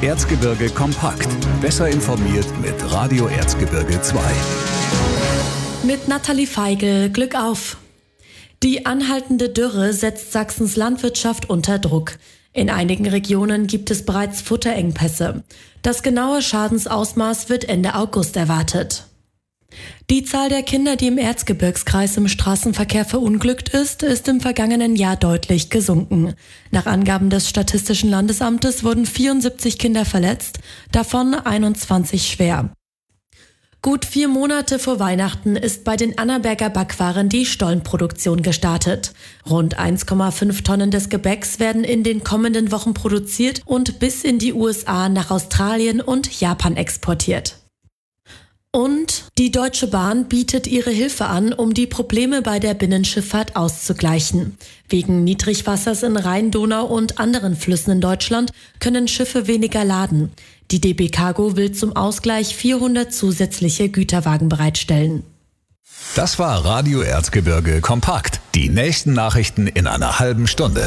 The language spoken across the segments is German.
Erzgebirge kompakt. Besser informiert mit Radio Erzgebirge 2. Mit Nathalie Feigl, Glück auf! Die anhaltende Dürre setzt Sachsens Landwirtschaft unter Druck. In einigen Regionen gibt es bereits Futterengpässe. Das genaue Schadensausmaß wird Ende August erwartet. Die Zahl der Kinder, die im Erzgebirgskreis im Straßenverkehr verunglückt ist im vergangenen Jahr deutlich gesunken. Nach Angaben des Statistischen Landesamtes wurden 74 Kinder verletzt, davon 21 schwer. Gut 4 Monate vor Weihnachten ist bei den Annaberger Backwaren die Stollenproduktion gestartet. Rund 1,5 Tonnen des Gebäcks werden in den kommenden Wochen produziert und bis in die USA, nach Australien und Japan exportiert. Und die Deutsche Bahn bietet ihre Hilfe an, um die Probleme bei der Binnenschifffahrt auszugleichen. Wegen Niedrigwassers in Rhein, Donau und anderen Flüssen in Deutschland können Schiffe weniger laden. Die DB Cargo will zum Ausgleich 400 zusätzliche Güterwagen bereitstellen. Das war Radio Erzgebirge kompakt. Die nächsten Nachrichten in einer halben Stunde.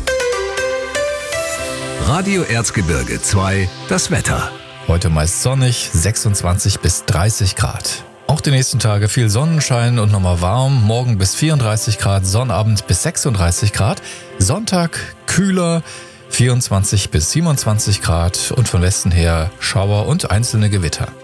Radio Erzgebirge 2, das Wetter. Heute meist sonnig, 26 bis 30 Grad. Auch die nächsten Tage viel Sonnenschein und nochmal warm. Morgen bis 34 Grad, Sonnabend bis 36 Grad. Sonntag kühler, 24 bis 27 Grad und von Westen her Schauer und einzelne Gewitter.